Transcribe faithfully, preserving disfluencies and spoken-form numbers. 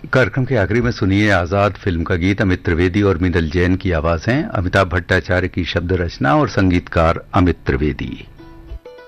कार्यक्रम के आखिरी में सुनिए आजाद फिल्म का गीत। अमित त्रिवेदी और मिनल जैन की आवाजें, अमिताभ भट्टाचार्य की शब्द रचना और संगीतकार अमित त्रिवेदी।